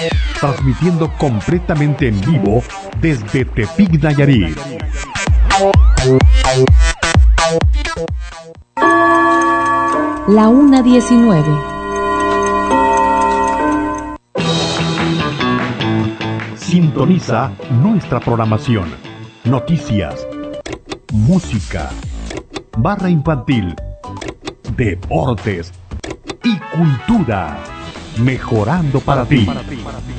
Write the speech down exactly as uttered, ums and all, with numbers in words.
Transmitiendo completamente en vivo desde Tepic, Nayarit. La una diecinueve. Sintoniza nuestra programación. Noticias, música, barra infantil, deportes y cultura. Mejorando para ti.